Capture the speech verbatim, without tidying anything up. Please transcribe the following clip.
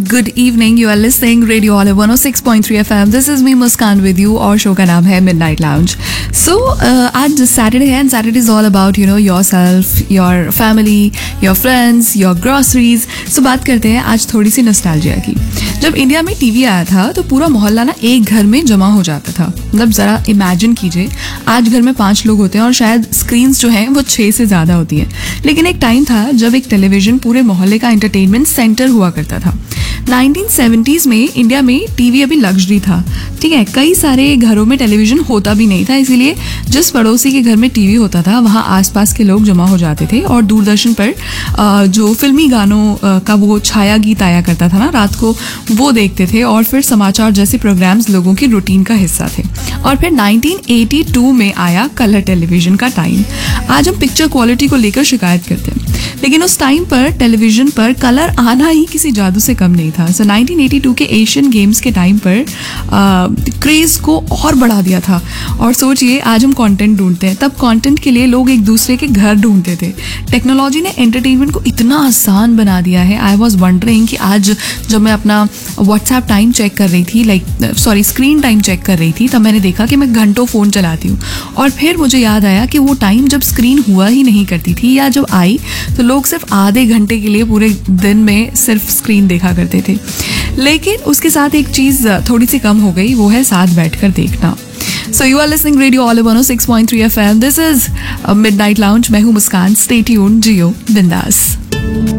Good evening, you are listening radio all one O six point three F M. This is me Muskan with you और show का नाम है midnight lounge. सो आज Saturday है and Saturday is all about you know your self, your family, your friends, your groceries. सो बात करते हैं आज थोड़ी सी नॉस्टैल्जिया की. जब इंडिया में टीवी आया था तो पूरा मोहल्ला ना एक घर में जमा हो जाता था. मतलब ज़रा इमेजिन कीजिए, आज घर में पाँच लोग होते हैं और शायद स्क्रीन्स जो हैं वो छः से ज़्यादा होती हैं. लेकिन एक टाइम था जब एक टेलीविज़न पूरे मोहल्ले का एंटरटेनमेंट सेंटर हुआ करता था. नाइनटीन सेवेंटीज़ में इंडिया में टीवी अभी लग्जरी था, ठीक है. कई सारे घरों में टेलीविज़न होता भी नहीं था, इसीलिए जिस पड़ोसी के घर में टीवी होता था वहाँ आसपास के लोग जमा हो जाते थे और दूरदर्शन पर जो फिल्मी गानों का वो छाया गीत आया करता था ना रात को, वो देखते थे. और फिर समाचार जैसे प्रोग्राम्स लोगों की रूटीन का हिस्सा थे. और फिर नाइनटीन एटी टू में आया कलर टेलीविज़न का टाइम. आज हम पिक्चर क्वालिटी को लेकर शिकायत करते हैं, लेकिन उस टाइम पर टेलीविज़न पर कलर आना ही किसी जादू से कम नहीं था. सो नाइनटीन एटी टू के एशियन गेम्स के टाइम पर क्रेज़ को और बढ़ा दिया था. और सोचिए आज हम कंटेंट ढूंढते हैं, तब कंटेंट के लिए लोग एक दूसरे के घर ढूंढते थे. टेक्नोलॉजी ने एंटरटेनमेंट को इतना आसान बना दिया है. आई वॉज वंडरिंग कि आज जब मैं अपना व्हाट्सएप टाइम चेक कर रही थी, like sorry screen time check कर रही थी, तब मैंने देखा कि मैं घंटों फ़ोन चलाती हूँ. और फिर मुझे याद आया कि वो टाइम जब स्क्रीन हुआ ही नहीं करती थी या जब आई तो लोग सिर्फ आधे घंटे के लिए पूरे दिन में सिर्फ स्क्रीन देखा करते थे. लेकिन उसके साथ एक चीज़ थोड़ी सी कम हो गई, वो है साथ बैठकर देखना. So you are listening radio all one O six point three F M. This is midnight lounge. मैं हूँ मुस्कान. स्टे ट्यून्ड, जियो बिंदास.